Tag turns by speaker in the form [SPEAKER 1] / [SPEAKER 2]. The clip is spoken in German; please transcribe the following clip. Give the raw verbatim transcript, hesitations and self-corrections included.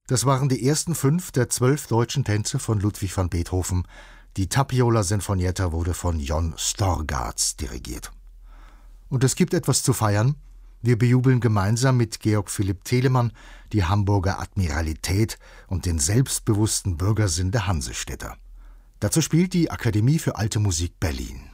[SPEAKER 1] Das waren die ersten fünf der zwölf deutschen Tänze von Ludwig van Beethoven. Die Tapiola Sinfonietta wurde von Jon Storgats dirigiert. Und es gibt etwas zu feiern. Wir bejubeln gemeinsam mit Georg Philipp Telemann die Hamburger Admiralität und den selbstbewussten Bürgersinn der Hansestädter. Dazu spielt die Akademie für Alte Musik Berlin.